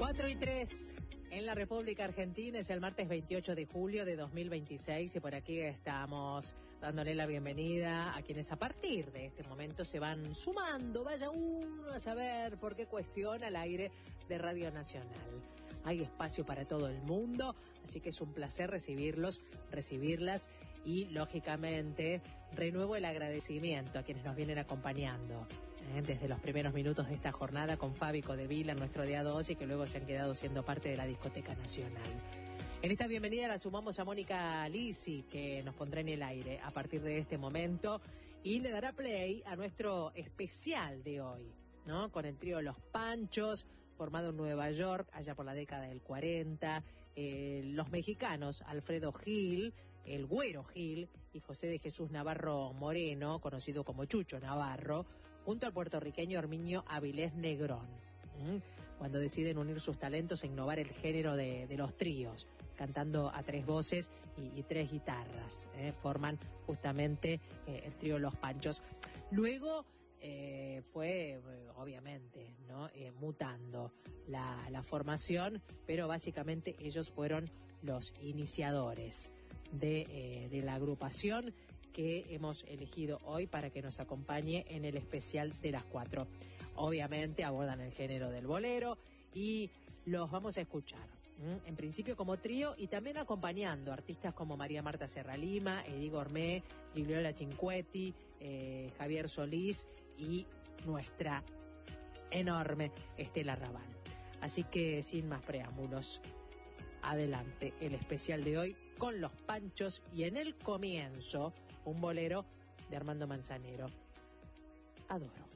4:03 en la República Argentina. Es el martes 28 de julio de 2026 y por aquí estamos dándole la bienvenida a quienes a partir de este momento se van sumando. Vaya uno a saber por qué cuestiona al aire de Radio Nacional. Hay espacio para todo el mundo, así que es un placer recibirlos, recibirlas y, lógicamente, renuevo el agradecimiento a quienes nos vienen acompañando desde los primeros minutos de esta jornada con Fabi Codevila, nuestro día 2, y que luego se han quedado siendo parte de la Discoteca Nacional. En esta bienvenida la sumamos a Mónica Lisi, que nos pondrá en el aire a partir de este momento y le dará play a nuestro especial de hoy, ¿no? Con el trío Los Panchos, formado en Nueva York allá por la década del 40, los mexicanos Alfredo Gil, el Güero Gil y José de Jesús Navarro Moreno, conocido como Chucho Navarro, junto al puertorriqueño Herminio Avilés Negrón, cuando deciden unir sus talentos e innovar el género de los tríos, cantando a tres voces y tres guitarras, forman justamente el trío Los Panchos. Luego fue, obviamente, ¿no? Mutando la formación, pero básicamente ellos fueron los iniciadores de la agrupación que hemos elegido hoy para que nos acompañe en el especial de las 4. Obviamente abordan el género del bolero y los vamos a escuchar, en principio como trío y también acompañando artistas como María Marta Serralima, Eddie Gourmet, Gigliola Cinquetti, Javier Solís y nuestra enorme Estela Raval. Así que sin más preámbulos, adelante el especial de hoy con Los Panchos y en el comienzo un bolero de Armando Manzanero. Adoro.